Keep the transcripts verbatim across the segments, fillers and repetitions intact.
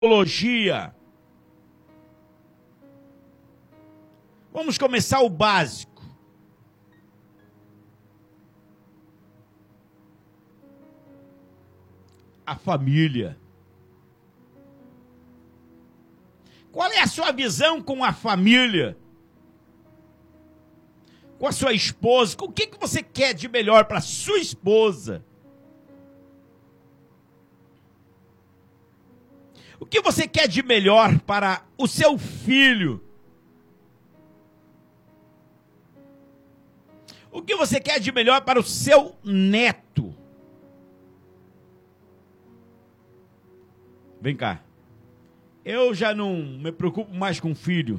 ideologia. Vamos começar o básico. A família. Qual é a sua visão com a família? Com a sua esposa? O que que você quer de melhor para sua esposa? O que você quer de melhor para o seu filho? O que você quer de melhor para o seu neto? Vem cá. Eu já não me preocupo mais com filho.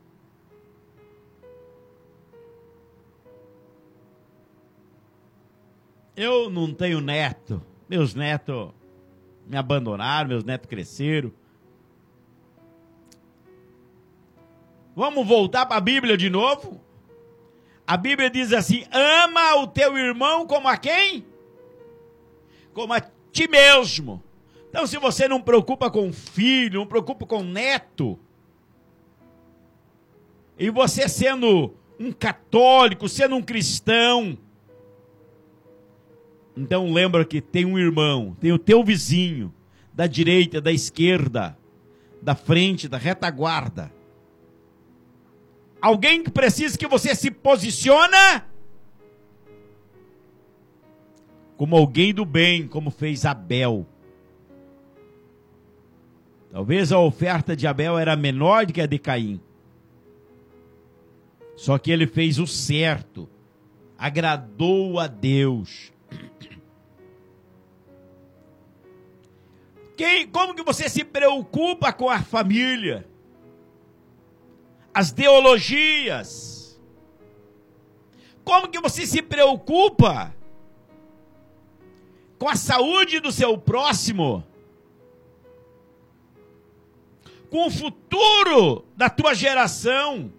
Eu não tenho neto. Meus netos me abandonaram, meus netos cresceram. Vamos voltar para a Bíblia de novo? A Bíblia diz assim: ama o teu irmão como a quem? Como a ti mesmo. Então, se você não preocupa com filho, não preocupa com neto, e você sendo um católico, sendo um cristão, então lembra que tem um irmão, tem o teu vizinho, da direita, da esquerda, da frente, da retaguarda. Alguém que precisa que você se posiciona como alguém do bem, como fez Abel. Talvez a oferta de Abel era menor do que a de Caim. Só que ele fez o certo, agradou a Deus. Quem, como que você se preocupa com a família? As ideologias. Como que você se preocupa com a saúde do seu próximo? Com o futuro da tua geração?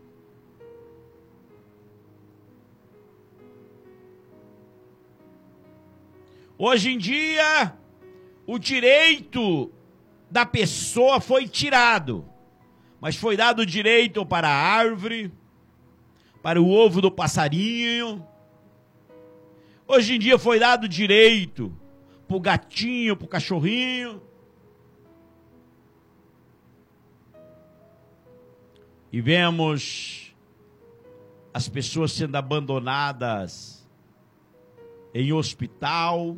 Hoje em dia, o direito da pessoa foi tirado, mas foi dado o direito para a árvore, para o ovo do passarinho. Hoje em dia foi dado o direito para o gatinho, para o cachorrinho. E vemos as pessoas sendo abandonadas em hospital,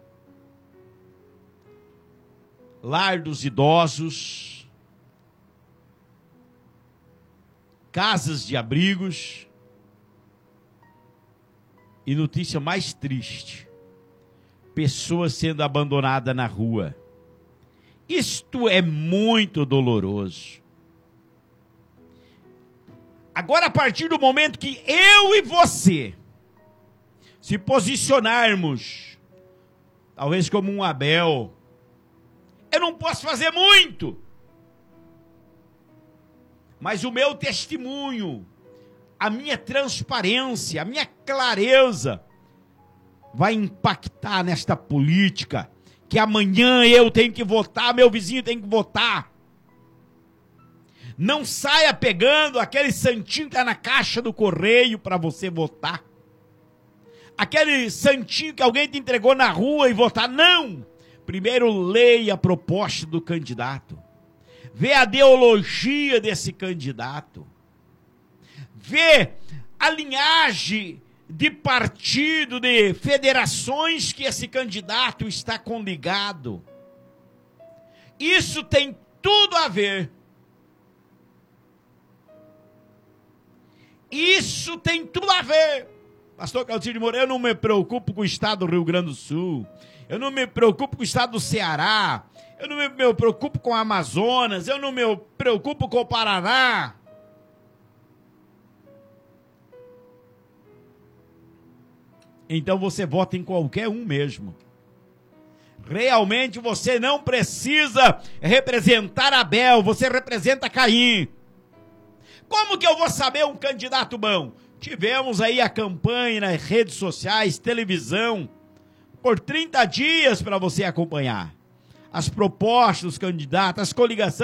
lar dos idosos, casas de abrigos. E notícia mais triste, pessoas sendo abandonadas na rua. Isto é muito doloroso. Agora, a partir do momento que eu e você se posicionarmos, talvez como um Abel, eu não posso fazer muito, mas o meu testemunho, a minha transparência, a minha clareza vai impactar nesta política, que amanhã eu tenho que votar, meu vizinho tem que votar. Não saia pegando aquele santinho que está na caixa do correio para você votar. Aquele santinho que alguém te entregou na rua e votar. Não! Primeiro leia a proposta do candidato. Vê a ideologia desse candidato. Vê a linhagem de partido, de federações que esse candidato está conligado. Isso tem tudo a ver. Isso tem tudo a ver. Pastor Calcídio Moura, eu não me preocupo com o estado do Rio Grande do Sul. Eu não me preocupo com o estado do Ceará. Eu não me, me preocupo com o Amazonas. Eu não me preocupo com o Paraná. Então você vota em qualquer um mesmo. Realmente você não precisa representar Abel, você representa Caim. Como que eu vou saber um candidato bom? Tivemos aí a campanha nas redes sociais, televisão, por trinta dias para você acompanhar. as propostas dos candidatos, as coligações.